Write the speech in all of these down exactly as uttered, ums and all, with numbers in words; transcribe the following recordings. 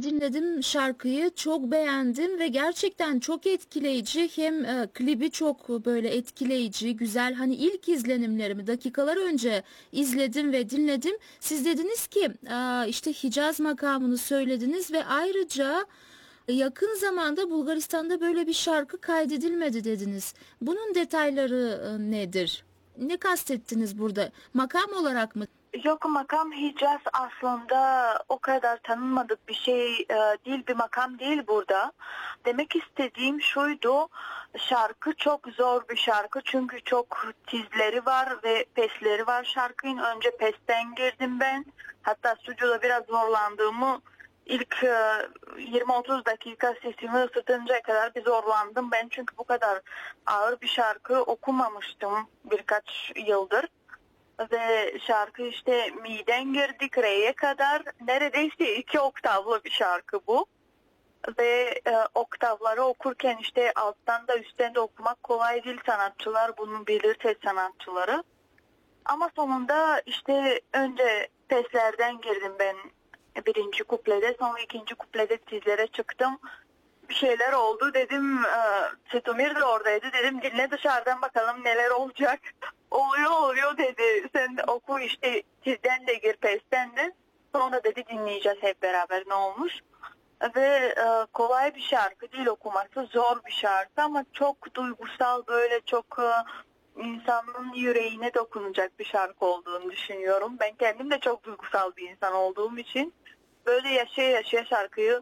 dinledim şarkıyı, çok beğendim ve gerçekten çok etkileyici. Hem e, klibi çok böyle etkileyici, güzel. Hani ilk izlenimlerimi dakikalar önce izledim ve dinledim. Siz dediniz ki e, işte Hicaz makamını söylediniz ve ayrıca yakın zamanda Bulgaristan'da böyle bir şarkı kaydedilmedi dediniz. Bunun detayları e, nedir? Ne kastettiniz burada? Makam olarak mı? Yok, makam Hicaz aslında o kadar tanınmadık bir şey e, değil, bir makam değil burada. Demek istediğim şuydu, şarkı çok zor bir şarkı çünkü çok tizleri var ve pesleri var şarkının. Önce pesten girdim ben, hatta stüdyoda biraz zorlandığımı ilk e, yirmi otuz dakika sesimi ısıtıncaya kadar bir zorlandım ben, çünkü bu kadar ağır bir şarkı okumamıştım birkaç yıldır. Ve şarkı işte miden girdik re'ye kadar, neredeyse iki oktavlı bir şarkı bu. Ve e, oktavları okurken işte alttan da üstten de okumak kolay değil, sanatçılar bunu bilir, ses sanatçıları. Ama sonunda işte önce peslerden girdim ben birinci kuplede, sonra ikinci kuplede tizlere çıktım. Bir şeyler oldu dedim, e, Setomir de oradaydı, dedim dinle dışarıdan bakalım neler olacak. Oluyor oluyor dedi, sen de oku işte tizden de gir pesten de, sonra dedi dinleyeceğiz hep beraber ne olmuş. Ve e, kolay bir şarkı değil okuması, zor bir şarkı ama çok duygusal, böyle çok e, insanın yüreğine dokunacak bir şarkı olduğunu düşünüyorum. Ben kendim de çok duygusal bir insan olduğum için böyle yaşaya yaşaya şarkıyı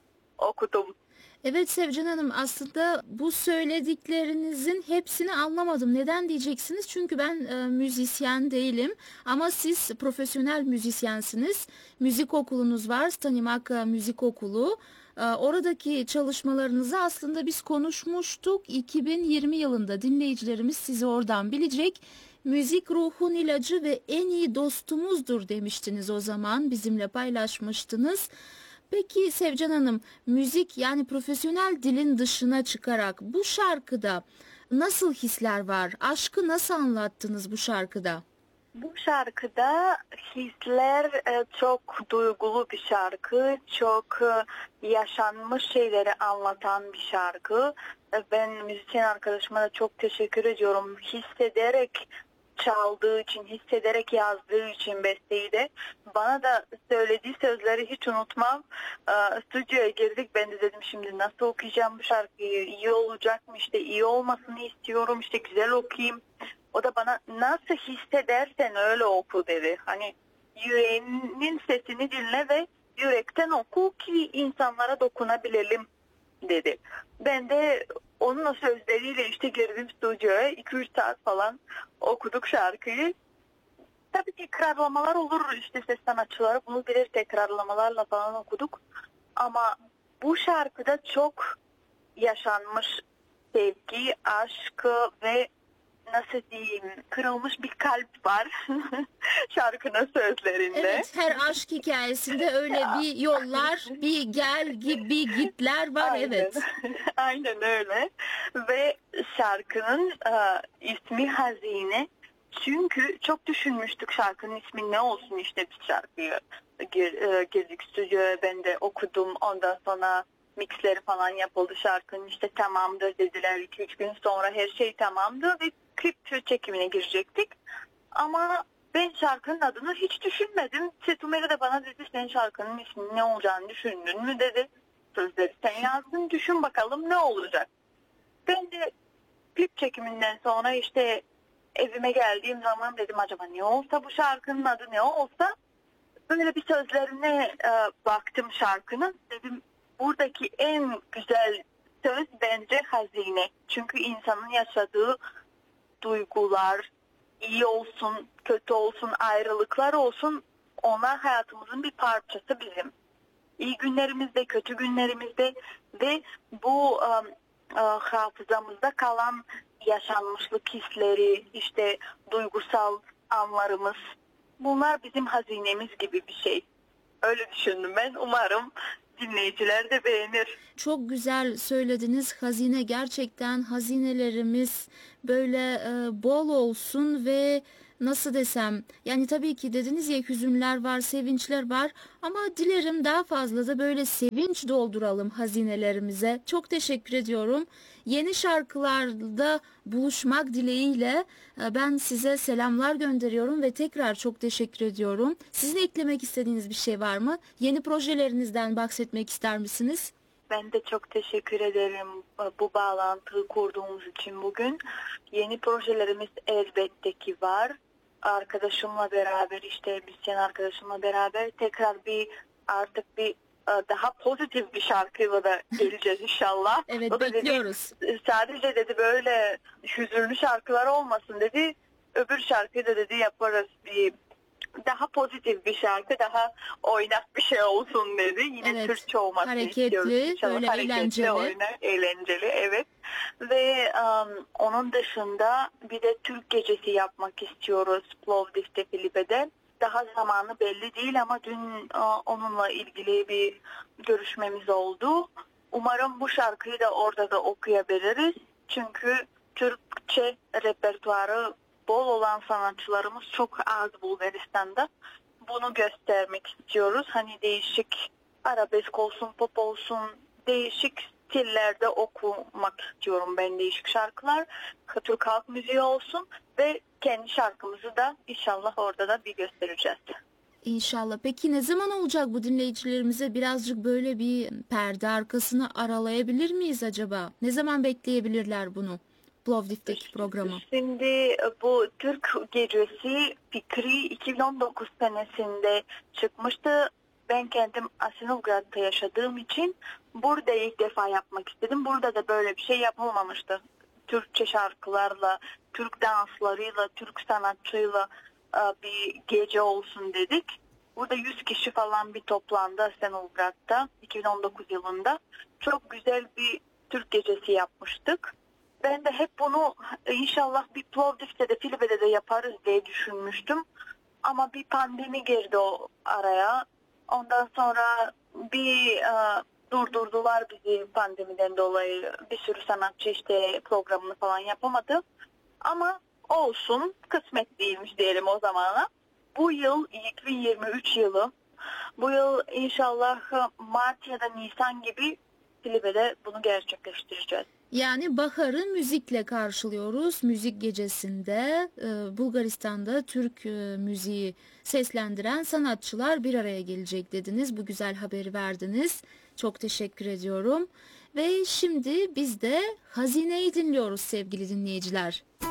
okudum. Evet Sevcan Hanım, aslında bu söylediklerinizin hepsini anlamadım. Neden diyeceksiniz? Çünkü ben e, müzisyen değilim ama siz profesyonel müzisyensiniz. Müzik okulunuz var, Stanimak Müzik Okulu. E, oradaki çalışmalarınızı aslında biz konuşmuştuk. iki bin yirmi yılında dinleyicilerimiz sizi oradan bilecek. Müzik ruhun ilacı ve en iyi dostumuzdur demiştiniz o zaman, bizimle paylaşmıştınız. Peki Sevcan Hanım, müzik yani profesyonel dilin dışına çıkarak bu şarkıda nasıl hisler var? Aşkı nasıl anlattınız bu şarkıda? Bu şarkıda hisler e, çok duygulu bir şarkı, çok e, yaşanmış şeyleri anlatan bir şarkı. E, Ben müzisyen arkadaşıma da çok teşekkür ediyorum. Hissederek çaldığı için, hissederek yazdığı için besteyi de. Bana da söylediği sözleri hiç unutmam. E, Stüdyoya girdik, ben de dedim şimdi nasıl okuyacağım bu şarkıyı, iyi olacak mı, işte iyi olmasını istiyorum, işte güzel okuyayım. O da bana nasıl hissedersen öyle oku dedi. Hani yüreğinin sesini dinle ve yürekten oku ki insanlara dokunabilelim dedi. Ben de onun o sözleriyle işte girdim stüdyoya, iki üç saat falan okuduk şarkıyı. Tabii tekrarlamalar olur, işte ses sanatçıları bunu bilir, tekrarlamalarla falan okuduk. Ama bu şarkıda çok yaşanmış sevgi, aşk ve nasıl diyeyim, kırılmış bir kalp var şarkının sözlerinde. Evet, her aşk hikayesinde öyle bir yollar, bir gel gibi gitler var. Aynen. Evet. Aynen öyle. Ve şarkının e, ismi Hazine. Çünkü çok düşünmüştük şarkının ismi ne olsun, işte biz şarkıyı gir, e, girdik stüdyoya, ben de okudum, ondan sonra mixleri falan yapıldı şarkının, işte tamamdır dediler, iki üç gün sonra her şey tamamdı ve klip çekimine girecektik. Ama ben şarkının adını hiç düşünmedim. Setumeri de bana dedi, sen şarkının isminin ne olacağını düşündün mü dedi. Sözleri sen yazdın, düşün bakalım ne olacak. Ben de klip çekiminden sonra işte evime geldiğim zaman dedim acaba ne olsa, bu şarkının adı ne olsa. Böyle bir sözlerine e, baktım şarkının, dedim buradaki en güzel söz bence hazine. Çünkü insanın yaşadığı duygular, iyi olsun, kötü olsun, ayrılıklar olsun, onlar hayatımızın bir parçası bizim. İyi günlerimizde, kötü günlerimizde ve bu um, uh, hafızamızda kalan yaşanmışlık hisleri, işte duygusal anlarımız, bunlar bizim hazinemiz gibi bir şey. Öyle düşündüm ben. Umarım dinleyiciler de beğenir. Çok güzel söylediniz. Hazine, gerçekten hazinelerimiz böyle e, bol olsun ve nasıl desem, yani tabii ki dediniz ya, hüzünler var, sevinçler var ama dilerim daha fazla da böyle sevinç dolduralım hazinelerimize. Çok teşekkür ediyorum. Yeni şarkılarda buluşmak dileğiyle e, ben size selamlar gönderiyorum ve tekrar çok teşekkür ediyorum. Sizin eklemek istediğiniz bir şey var mı? Yeni projelerinizden bahsetmek ister misiniz? Ben de çok teşekkür ederim bu bağlantıyı kurduğumuz için bugün. Yeni projelerimiz elbette ki var. Arkadaşımla beraber, işte müzisyen arkadaşımla beraber tekrar bir artık bir daha pozitif bir şarkıyla da geleceğiz inşallah. Evet, o da bekliyoruz. Dedi, sadece dedi böyle hüzünlü şarkılar olmasın dedi. Öbür şarkıyı da dedi yaparız, bir daha pozitif bir şarkı, daha oynak bir şey olsun dedi. Yine Evet, Türkçe olmasını hareketli, istiyoruz inşallah. böyle Hareketli, eğlenceli. oynak, eğlenceli, evet. Ve um, onun dışında bir de Türk gecesi yapmak istiyoruz Plovdiv'de, Filibe'de. Daha zamanı belli değil ama dün uh, onunla ilgili bir görüşmemiz oldu. Umarım bu şarkıyı da orada da okuyabiliriz. Çünkü Türkçe repertuarı bol olan sanatçılarımız çok az Bulgaristan'da. Bunu göstermek istiyoruz. Hani değişik arabesk olsun, pop olsun, değişik stillerde okumak istiyorum ben, değişik şarkılar. Türk halk müziği olsun ve kendi şarkımızı da inşallah orada da bir göstereceğiz. İnşallah. Peki ne zaman olacak, bu dinleyicilerimize birazcık böyle bir perde arkasını aralayabilir miyiz acaba? Ne zaman bekleyebilirler bunu? Plovdiv'deki programı. Şimdi bu Türk Gecesi fikri iki bin on dokuz senesinde çıkmıştı. Ben kendim Asinograd'da yaşadığım için burada ilk defa yapmak istedim. Burada da böyle bir şey yapılmamıştı. Türkçe şarkılarla, Türk danslarıyla, Türk sanatçıyla bir gece olsun dedik. Burada yüz kişi falan bir toplandı Asinograd'da iki bin on dokuz yılında. Çok güzel bir Türk Gecesi yapmıştık. Ben de hep bunu inşallah bir Plovdiv'de de Filibe'de de yaparız diye düşünmüştüm. Ama bir pandemi girdi o araya. Ondan sonra bir e, durdurdular bizi pandemiden dolayı. Bir sürü sanatçı işte programını falan yapamadı. Ama olsun, kısmet değilmiş diyelim o zamana. Bu yıl iki bin yirmi üç yılı. Bu yıl inşallah Mart ya da Nisan gibi Filibe'de bunu gerçekleştireceğiz. Yani baharı müzikle karşılıyoruz. Müzik gecesinde e, Bulgaristan'da Türk e, müziği seslendiren sanatçılar bir araya gelecek dediniz. Bu güzel haberi verdiniz. Çok teşekkür ediyorum. Ve şimdi biz de Hazine'yi dinliyoruz sevgili dinleyiciler.